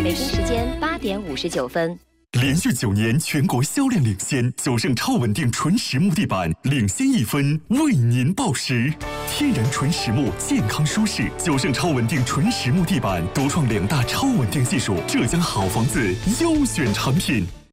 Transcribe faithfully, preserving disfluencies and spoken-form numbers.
北京时间八点五十九分。 连续九年全国销量领先，九盛超稳定纯实木地板领先一分，为您报时。天然纯实木，健康舒适。九盛超稳定纯实木地板独创两大超稳定技术，浙江好房子优选产品。